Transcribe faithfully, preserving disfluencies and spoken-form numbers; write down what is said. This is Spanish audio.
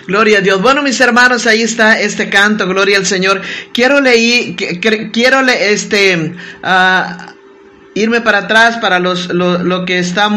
Gloria a Dios. Bueno, mis hermanos, ahí está este canto, gloria al Señor. Quiero leer, quiero le, este, uh, irme para atrás para los, lo, lo que estamos